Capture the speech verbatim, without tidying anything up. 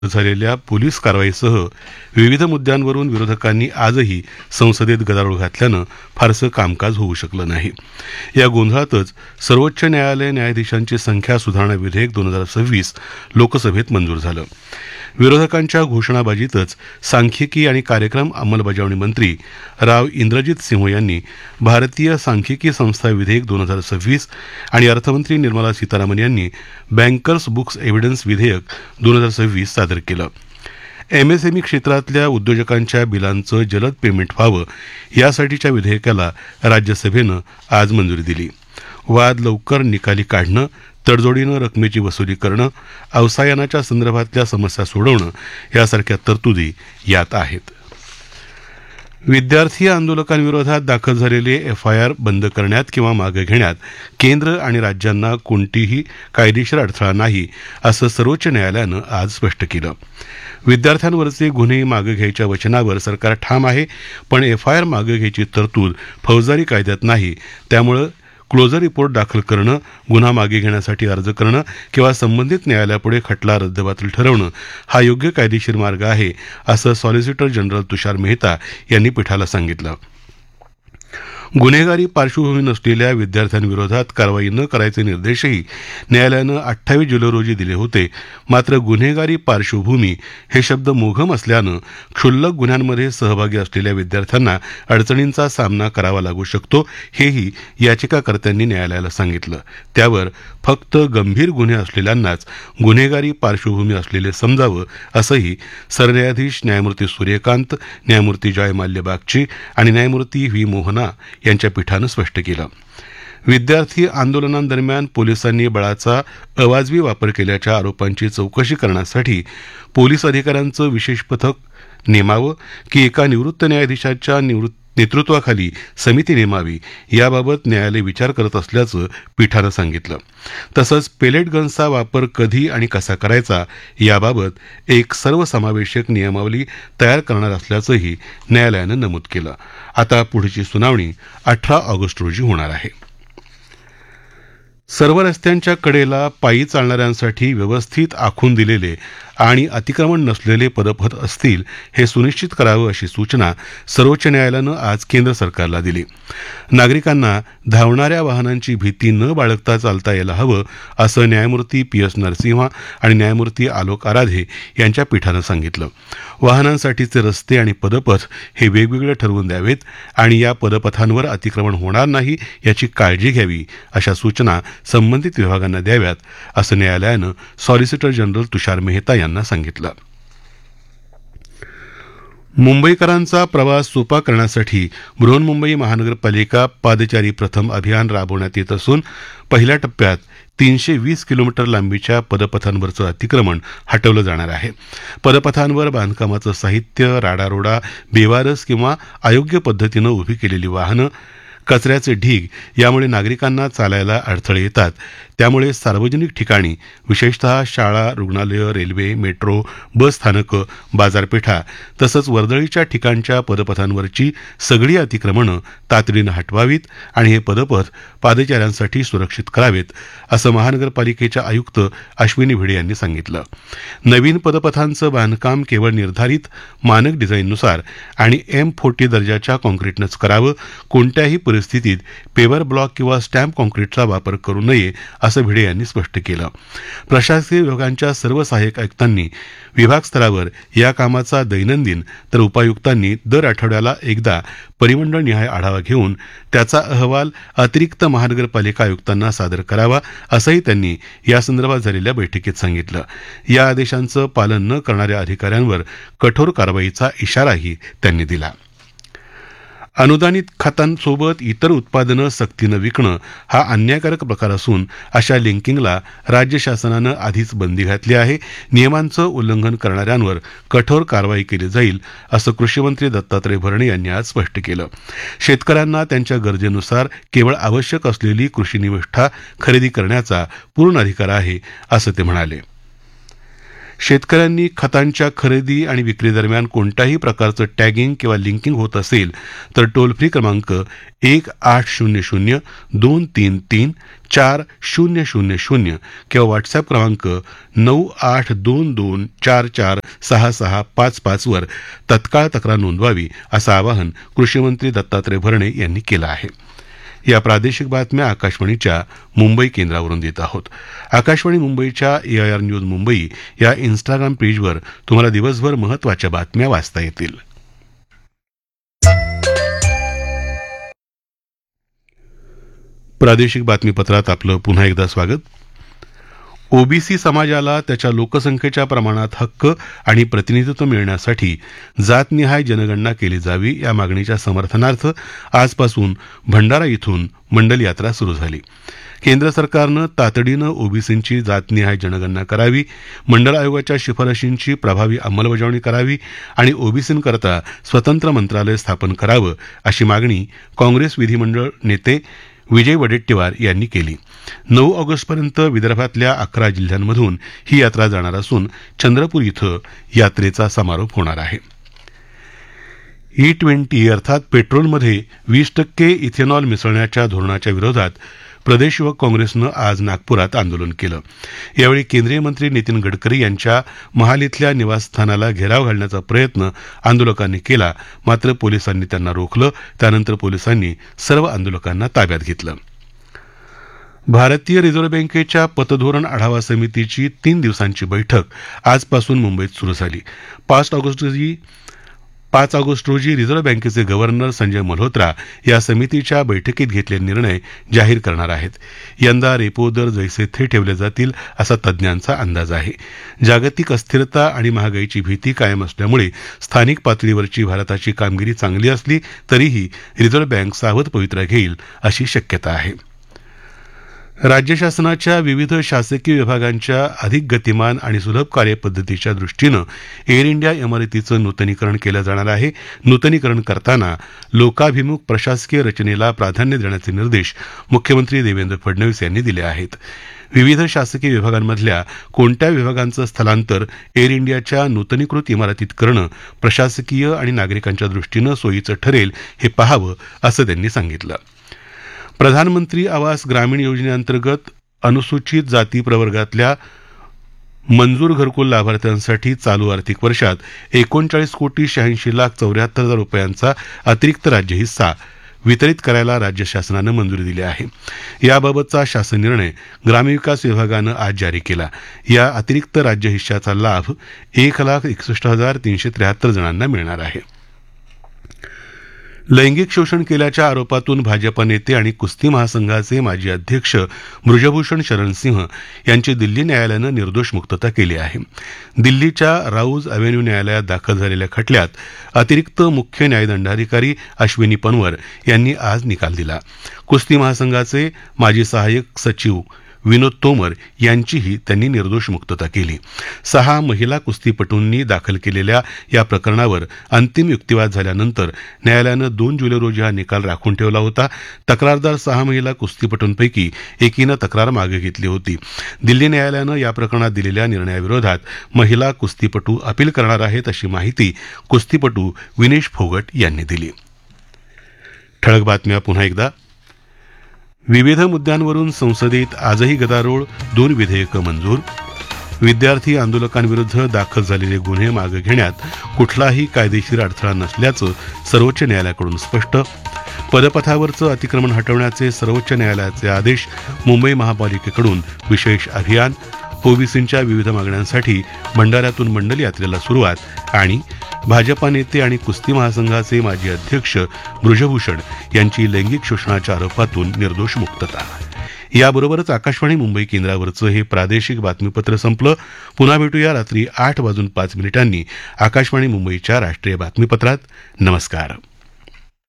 झालेल्या पोलीस कारवाईसह विविध मुद्द्यांवरून विरोधकांनी आजही संसदेत गदारोळ घातल्यानं फारसं कामकाज होऊ शकलं नाही. या गोंधळातच सर्वोच्च न्यायालय न्यायाधीशांची संख्या सुधारणा विधेयक दोन हजार सव्वीस लोकसभेत मंजूर झालं. विरोधकांच्या घोषणाबाजीतच सांख्यिकी आणि कार्यक्रम अंमलबजावणी मंत्री राव इंद्रजित सिंह यांनी भारतीय सांख्यिकी संस्था विधेयक दोन हजार सव्वीस आणि अर्थमंत्री निर्मला सीतारामन यांनी बँकर्स बुक्स एव्हिडन्स विधेयक दोन हजार सव्वीस सादर केलं. एमएसएमई क्षेत्रातल्या उद्योजकांच्या बिलांचं जलद पेमेंट व्हावं यासाठीच्या विधेयकाला राज्यसभेनं आज मंजुरी दिली. वाद लवकर निकाली काढणं, तडजोडीनं रकमेची वसुली करणं, अवसायनाच्या संदर्भातल्या समस्या सोडवणं यासारख्या तरतुदी यात आहेत. विद्यार्थी आंदोलकांविरोधात दाखल झालेले एफ आय आर बंद करण्यात किंवा मागे घेण्यात केंद्र आणि राज्यांना कोणतीही कायदेशीर अडथळा नाही, असं सर्वोच्च न्यायालयानं आज स्पष्ट केलं. विद्यार्थ्यांवरचे गुन्हे मागे घ्यायच्या वचनावर सरकार ठाम आहे, पण एफ आय आर मागे घ्यायची तरतूद फौजदारी कायद्यात नाही. त्यामुळे क्लोजर रिपोर्ट दाखल करणं, गुन्हा मागे घेण्यासाठी अर्ज करणं किंवा संबंधित न्यायालयापुढे खटला रद्दबातल ठरवणं हा योग्य कायदेशीर मार्ग आहे, असं सॉलिसिटर जनरल तुषार मेहता यांनी पीठाला सांगितलं. गुन्हेगारी पार्श्वभूमी नसलेल्या विद्यार्थ्यांविरोधात कारवाई न करायचे निर्देशही न्यायालयानं अठ्ठावीस जुलै रोजी दिले होते. मात्र गुन्हेगारी पार्श्वभूमी हे शब्द मोघम असल्यानं क्षुल्लक गुन्ह्यांमध्ये सहभागी असलेल्या विद्यार्थ्यांना अडचणींचा सामना करावा लागू शकतो, हेही याचिकाकर्त्यांनी न्यायालयाला सांगितलं. त्यावर फक्त गंभीर गुन्हे असलेल्यांनाच गुन्हेगारी पार्श्वभूमी असलेले समजावं, असंही सरन्यायाधीश न्यायमूर्ती सूर्यकांत, न्यायमूर्ती जॉय माल्य बागची आणि न्यायमूर्ती व्ही मोहना यांच्या पीठानं स्पष्ट केलं. विद्यार्थी आंदोलनांदरम्यान पोलिसांनी बळाचा अवाजवी वापर केल्याच्या आरोपांची चौकशी करण्यासाठी पोलीस अधिकाऱ्यांचं विशेष पथक नेमावं की एका निवृत्त न्यायाधीशाच्या निवृत्त नेतृत्वाखाली समिती नेमावी याबाबत न्यायालय विचार करत असल्याचं पीठानं सांगितलं. तसंच पेलेट गन्सचा वापर कधी आणि कसा करायचा याबाबत एक सर्वसमावेशक नियमावली तयार करणार असल्याचंही न्यायालयानं नमूद केलं. आता पुढची सुनावणी अठरा ऑगस्ट रोजी होणार आहे. सर्व रस्त्यांच्या कडेला पायी चालणाऱ्यांसाठी व्यवस्थित आखून दिलेले आणि अतिक्रमण नसलेले पदपथ असतील हे सुनिश्चित करावं अशी सूचना सर्वोच्च न्यायालयानं आज केंद्र सरकारला दिली. नागरिकांना धावणाऱ्या वाहनांची भीती न बाळगता चालता यायला हवं, असं न्यायमूर्ती पी एस नरसिंहा आणि न्यायमूर्ती आलोक आराधे यांच्या पीठानं सांगितलं. वाहनांसाठीचे रस्ते आणि पदपथ हे वेगवेगळे ठरवून द्यावेत आणि या पदपथांवर अतिक्रमण होणार नाही याची काळजी घ्यावी, अशा सूचना संबंधित विभागांना द्याव्यात, असं न्यायालयानं सॉलिसिटर जनरल तुषार मेहता यांना सांगितलं. मुंबईकरांचा प्रवास सोपा करण्यासाठी बृहन्मुंबई महानगरपालिका पादचारी प्रथम अभियान राबवण्यात येत असून पहिल्या टप्प्यात तीनशे वीस किलोमीटर लांबीच्या पदपथांवरचं अतिक्रमण हटवलं जाणार आहे. पदपथांवर बांधकामाचं साहित्य, राडारोडा, बेवारस किंवा अयोग्य पद्धतीनं उभी केलेली वाहनं, कचऱ्याचे ढीग यामुळे नागरिकांना चालायला अडथळे येतात. त्यामुळे सार्वजनिक ठिकाणी विशेषतः शाळा, रुग्णालयं, रेल्वे, मेट्रो, बस स्थानकं, बाजारपेठा तसंच वर्दळीच्या ठिकाणच्या पदपथांवरची सगळी अतिक्रमणं तातडीनं हटवावीत आणि हे पदपथ पादचाऱ्यांसाठी सुरक्षित करावेत, असं महानगरपालिकेच्या आयुक्त अश्विनी भिडे यांनी सांगितलं. नवीन पदपथांचं बांधकाम केवळ निर्धारित मानक डिझाईननुसार आणि एम फोर्टी दर्जाच्या कॉन्क्रीटनंच करावं. कोणत्याही परिस्थितीत पेवर ब्लॉक किंवा स्टॅम्प कॉन्क्रीटचा वापर करू नये, असं भिडे यांनी स्पष्ट केलं. प्रशासकीय विभागांच्या सर्व सहाय्यक आयुक्तांनी विभाग स्तरावर या कामाचा दैनंदिन तर उपायुक्तांनी दर आठवड्याला एकदा परिमंडळनिहाय आढावा घेऊन त्याचा अहवाल अतिरिक्त महानगरपालिका आयुक्तांना सादर करावा, असंही त्यांनी यासंदर्भात झालेल्या बैठकीत सांगितलं. या आदेशांचं पालन न करणाऱ्या अधिकाऱ्यांवर कठोर कारवाईचा इशाराही त्यांनी दिला. अनुदानित खतांसोबत इतर उत्पादनं सक्तीनं विकणं हा अन्यायकारक प्रकार असून अशा लिंकिंगला राज्य शासनानं आधीच बंदी घातली आहे. नियमांचं उल्लंघन करणाऱ्यांवर कठोर कारवाई केली जाईल, असं कृषीमंत्री दत्तात्रय भरणे यांनी आज स्पष्ट केलं. शेतकऱ्यांना त्यांच्या गरजेनुसार केवळ आवश्यक असलेली कृषी निविष्ठा खरेदी करण्याचा पूर्ण अधिकार आहे, असं ते म्हणाले. शेतकऱ्यांनी खतांच्या खरेदी आणि विक्री दरम्यान कोणत्याही प्रकारचं टॅगिंग किंवा लिंकिंग होत असेल तर टोल फ्री क्रमांक एक आठ शून्य शून्य दोन तीन तीन चार शून्य शून्य शून्य किंवा व्हॉट्सअप क्रमांक नऊ आठ दोन दोन चार चार सहा सहा पाच पाच वर तत्काळ तक्रार नोंदवावी असं आवाहन कृषीमंत्री दत्तात्रय भरणे यांनी केलं आहे. या प्रादेशिक बातम्या आकाशवाणीच्या मुंबई केंद्रावरून देत आहोत. आकाशवाणी मुंबईच्या एआयआर न्यूज मुंबई या इन्स्टाग्राम पेजवर तुम्हाला दिवसभर महत्त्वाच्या बातम्या वाचता येतील. प्रादेशिक बातमीपत्रात आपलं पुन्हा एकदा स्वागत. ओबीसी समाजाला त्याच्या लोकसंख्येच्या प्रमाणात हक्क आणि प्रतिनिधित्व मिळण्यासाठी जातनिहाय जनगणना केली जावी या मागणीच्या समर्थनार्थ आजपासून भंडारा इथून मंडल यात्रा सुरू झाली. केंद्र सरकारनं तातडीनं ओबीसींची जातनिहाय जनगणना करावी, मंडळ आयोगाच्या शिफारशींची प्रभावी अंमलबजावणी करावी आणि ओबीसींकरता स्वतंत्र मंत्रालय स्थापन करावं अशी मागणी काँग्रेस विधिमंडळ नेते विजय वडेट्टीवार यांनी केली. नऊ ऑगस्टपर्यंत विदर्भातल्या अकरा जिल्ह्यांमधून ही यात्रा जाणार असून चंद्रपूर इथं यात्रेचा समारोप होणार आहे. ई ट्वेंटी अर्थात पेट्रोलमध्ये वीस टक्के इथेनॉल मिसळण्याच्या धोरणाच्या विरोधात प्रदेश युवक काँग्रेसनं आज नागपुरात आंदोलन केलं. यावेळी केंद्रीय मंत्री नितीन गडकरी यांच्या महाल इथल्या निवासस्थानाला घेराव घालण्याचा प्रयत्न आंदोलकांनी केला, मात्र पोलिसांनी त्यांना रोखलं. त्यानंतर पोलिसांनी सर्व आंदोलकांना ताब्यात घेतलं. भारतीय रिझर्व्ह बँकेच्या पतधोरण आढावा समितीची तीन दिवसांची बैठक आजपासून मुंबईत सुरू झाली. पाच ऑगस्ट रोजी पाच ऑगस्ट रोजी रिझर्व्ह बँकेचे गव्हर्नर संजय मल्होत्रा या समितीच्या बैठकीत घेतलेले निर्णय जाहीर करणार आहेत. यंदा रेपो दर जैसे थे ठेवले जातील असा तज्ज्ञांचा अंदाज आहे. जागतिक अस्थिरता आणि महागाईची भीती कायम असल्यामुळे स्थानिक पातळीवरची भारताची कामगिरी चांगली असली तरीही रिझर्व्ह बँक सावध पवित्रा घेईल अशी शक्यता आहे. राज्य शासनाच्या विविध शासकीय विभागांच्या अधिक गतिमान आणि सुलभ कार्यपद्धतीच्या दृष्टीनं एअर इंडिया इमारतीचं नूतनीकरण केलं जाणार आहे. नूतनीकरण करताना लोकाभिमुख प्रशासकीय रचनेला प्राधान्य देण्याचे निर्देश मुख्यमंत्री देवेंद्र फडणवीस यांनी दिले आहेत. विविध शासकीय विभागांमधल्या कोणत्या विभागांचं स्थलांतर एअर इंडियाच्या नूतनीकृत इमारतीत करणं प्रशासकीय आणि नागरिकांच्या दृष्टीनं सोयीचं ठरेल हे पाहावं असं त्यांनी सांगितलं. प्रधानमंत्री आवास ग्रामीण योजनेअंतर्गत अनुसूचित जाती प्रवर्गातल्या मंजूर घरकुल लाभार्थ्यांसाठी चालू आर्थिक वर्षात एकोणचाळीस कोटी शहाऐंशी लाख चौऱ्याहत्तर हजार रुपयांचा अतिरिक्त राज्य हिस्सा वितरित करायला राज्य शासनानं मंजुरी दिली आहे. याबाबतचा शासन निर्णय ग्रामविकास विभागानं आज जारी केला. या अतिरिक्त राज्य हिश्श्याचा लाभ एक लाख एकसष्ट हजार तीनशे त्र्याहत्तर जणांना मिळणार आहे. लैंगिक शोषण केल्याच्या आरोपातून भाजपा नेते आणि कुस्ती महासंघाचे माजी अध्यक्ष बृजभूषण शरण सिंह यांची दिल्ली न्यायालयानं निर्दोष मुक्तता केली आहे. दिल्लीच्या राऊज अव्हेन्यू न्यायालयात दाखल झालेल्या खटल्यात अतिरिक्त मुख्य न्यायदंडाधिकारी अश्विनी पनवर यांनी आज निकाल दिला. कुस्ती महासंघाचे माजी सहाय्यक सचिव विनोद तोमर यांचीही त्यांनी निर्दोष मुक्तता केली. सहा महिला कुस्तीपटूंनी दाखल केलेल्या या प्रकरणावर अंतिम युक्तिवाद झाल्यानंतर न्यायालयानं दोन जुलै रोजी हा निकाल राखून ठेवला होता. तक्रारदार सहा महिला कुस्तीपटूंपैकी एकीनं तक्रार मागे घेतली होती. दिल्ली न्यायालयानं या प्रकरणात दिलेल्या निर्णयाविरोधात महिला कुस्तीपटू अपील करणार आहेत अशी माहिती कुस्तीपटू विनेश फोगट यांनी दिली. ठळक बातम्या पुन्हा एकदा. विविध मुद्द्यांवरून संसदेत आजही गदारोळ, दोन विधेयकं मंजूर. विद्यार्थी आंदोलकांविरुद्ध दाखल झालेले गुन्हे मागे घेण्यात कुठलाही कायदेशीर अडथळा नसल्याचं सर्वोच्च न्यायालयाकडून स्पष्ट. पदपथावरचं अतिक्रमण हटवण्याचे सर्वोच्च न्यायालयाचे आदेश. मुंबई महापालिकेकडून विशेष अभियान. ओबीसींच्या विविध मागण्यांसाठी भंडाऱ्यातून मंडल यात्रेला सुरुवात. आणि भाजपा नेते आणि कुस्ती महासंघाचे माजी अध्यक्ष बृजभूषण यांची लैंगिक शोषणाच्या आरोपातून निर्दोष मुक्तता. याबरोबरच आकाशवाणी मुंबई केंद्रावरचं हे प्रादेशिक बातमीपत्र संपलं. पुन्हा भेटूया रात्री आठ वाजून पाच मिनिटांनी आकाशवाणी मुंबईच्या राष्ट्रीय बातमीपत्रात. नमस्कार.